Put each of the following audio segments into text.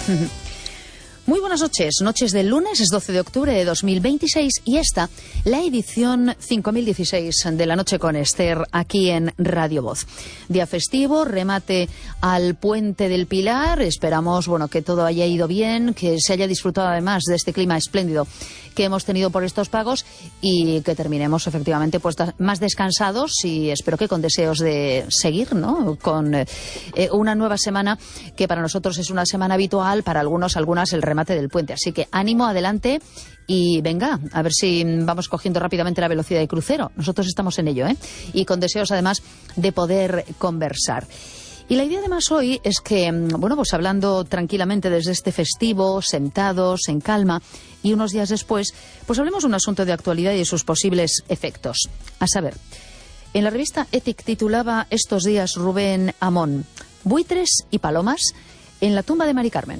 Muy buenas noches, noches del lunes, es 12 de octubre de 2026 y esta, la edición 5016 de La Noche con Esther, aquí en Radio Voz. Día festivo, remate al Puente del Pilar, esperamos que todo haya ido bien, que se haya disfrutado además de este clima espléndido que hemos tenido por estos pagos y que terminemos efectivamente más descansados y espero que con deseos de seguir, ¿no? Con una nueva semana que para nosotros es una semana habitual, para algunas el remate del puente. Así que ánimo, adelante y venga, a ver si vamos cogiendo rápidamente la velocidad de crucero. Nosotros estamos en ello, y con deseos además de poder conversar. Y la idea además hoy es que, pues hablando tranquilamente desde este festivo, sentados, en calma, y unos días después, pues hablemos de un asunto de actualidad y de sus posibles efectos. A saber, en la revista Ethic titulaba estos días Rubén Amón, buitres y palomas en la tumba de Mari Carmen.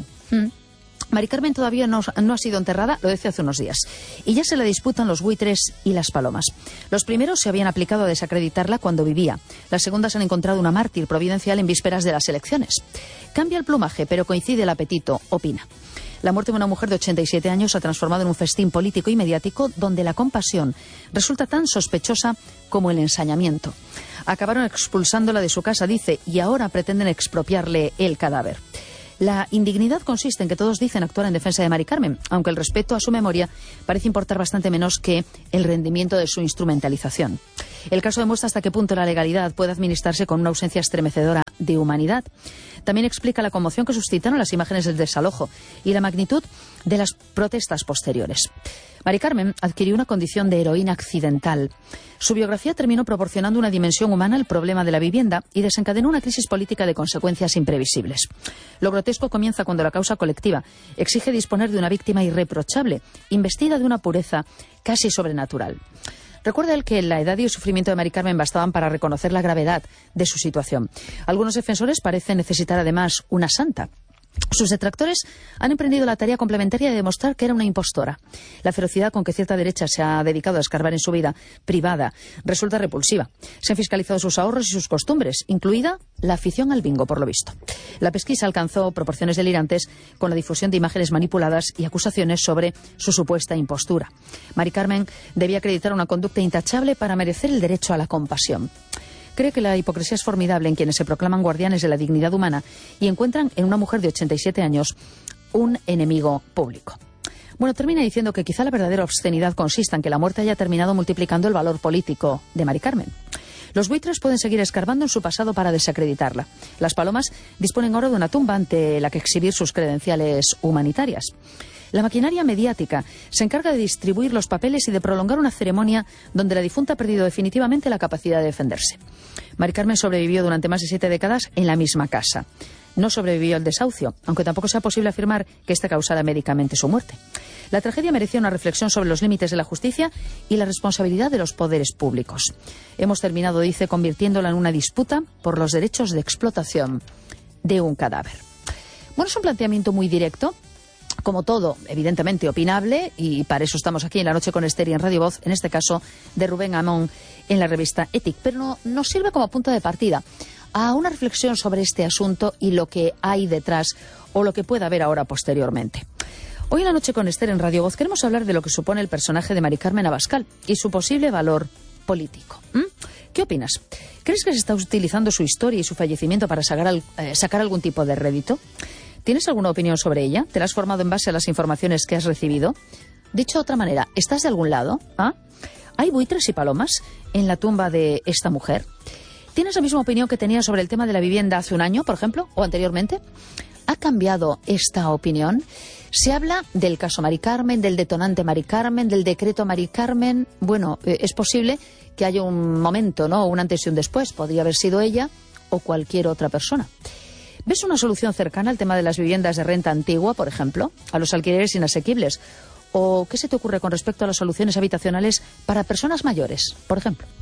Mari Carmen todavía no ha sido enterrada, lo decía hace unos días, y ya se la disputan los buitres y las palomas. Los primeros se habían aplicado a desacreditarla cuando vivía. Las segundas han encontrado una mártir providencial en vísperas de las elecciones. Cambia el plumaje, pero coincide el apetito, opina. La muerte de una mujer de 87 años se ha transformado en un festín político y mediático donde la compasión resulta tan sospechosa como el ensañamiento. Acabaron expulsándola de su casa, dice, y ahora pretenden expropiarle el cadáver. La indignidad consiste en que todos dicen actuar en defensa de Mari Carmen, aunque el respeto a su memoria parece importar bastante menos que el rendimiento de su instrumentalización. El caso demuestra hasta qué punto la legalidad puede administrarse con una ausencia estremecedora de humanidad. También explica la conmoción que suscitaron las imágenes del desalojo y la magnitud de las protestas posteriores. Mari Carmen adquirió una condición de heroína accidental. Su biografía terminó proporcionando una dimensión humana al problema de la vivienda y desencadenó una crisis política de consecuencias imprevisibles. Lo grotesco comienza cuando la causa colectiva exige disponer de una víctima irreprochable, investida de una pureza casi sobrenatural. Recuerda él que la edad y el sufrimiento de Mari Carmen bastaban para reconocer la gravedad de su situación. Algunos defensores parecen necesitar además una santa. Sus detractores han emprendido la tarea complementaria de demostrar que era una impostora. La ferocidad con que cierta derecha se ha dedicado a escarbar en su vida privada resulta repulsiva. Se han fiscalizado sus ahorros y sus costumbres, incluida la afición al bingo, por lo visto. La pesquisa alcanzó proporciones delirantes con la difusión de imágenes manipuladas y acusaciones sobre su supuesta impostura. Mari Carmen debía acreditar una conducta intachable para merecer el derecho a la compasión. Cree que la hipocresía es formidable en quienes se proclaman guardianes de la dignidad humana y encuentran en una mujer de 87 años un enemigo público. Termina diciendo que quizá la verdadera obscenidad consista en que la muerte haya terminado multiplicando el valor político de Mari Carmen. Los buitres pueden seguir escarbando en su pasado para desacreditarla. Las palomas disponen ahora de una tumba ante la que exhibir sus credenciales humanitarias. La maquinaria mediática se encarga de distribuir los papeles y de prolongar una ceremonia donde la difunta ha perdido definitivamente la capacidad de defenderse. Mari Carmen sobrevivió durante más de 7 décadas en la misma casa. No sobrevivió al desahucio, aunque tampoco sea posible afirmar que éste causara médicamente su muerte. La tragedia merecía una reflexión sobre los límites de la justicia y la responsabilidad de los poderes públicos. Hemos terminado, dice, convirtiéndola en una disputa por los derechos de explotación de un cadáver. Es un planteamiento muy directo, como todo, evidentemente opinable, y para eso estamos aquí en La Noche con Esther y en Radio Voz, en este caso de Rubén Amón en la revista Ethic, pero nos sirve como punto de partida a una reflexión sobre este asunto y lo que hay detrás o lo que pueda haber ahora posteriormente. Hoy en La Noche con Esther en Radio Voz queremos hablar de lo que supone el personaje de Mari Carmen Abascal y su posible valor político. ¿Qué opinas? ¿Crees que se está utilizando su historia y su fallecimiento para sacar algún tipo de rédito? ¿Tienes alguna opinión sobre ella? ¿Te la has formado en base a las informaciones que has recibido? Dicho de otra manera, ¿estás de algún lado? ¿Hay buitres y palomas en la tumba de esta mujer? ¿Tienes la misma opinión que tenías sobre el tema de la vivienda hace un año, por ejemplo, o anteriormente? ¿Ha cambiado esta opinión? Se habla del caso Mari Carmen, del detonante Mari Carmen, del decreto Mari Carmen. Es posible que haya un momento, ¿no? Un antes y un después. Podría haber sido ella o cualquier otra persona. ¿Ves una solución cercana al tema de las viviendas de renta antigua, por ejemplo, a los alquileres inasequibles? ¿O qué se te ocurre con respecto a las soluciones habitacionales para personas mayores, por ejemplo?